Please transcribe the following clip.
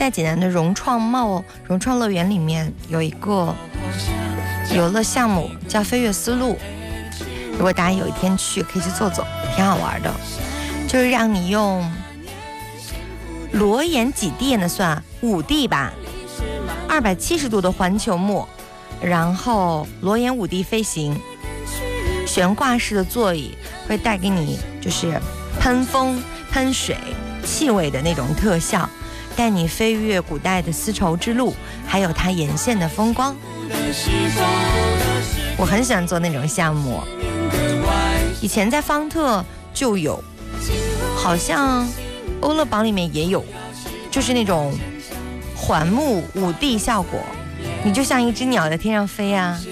在济南的融创乐园里面有一个游乐项目叫飞跃丝路，如果大家有一天去可以去坐坐，挺好玩的，就是让你用裸眼几 D 呢算5D 吧，270度的环球幕，然后裸眼5D 飞行，悬挂式的座椅会带给你就是喷风喷水气味的那种特效，带你飞越古代的丝绸之路，还有它沿线的风光。我很喜欢做那种项目，以前在方特就有，好像欧乐堡里面也有，就是那种环幕5D 效果，你就像一只鸟在天上飞啊，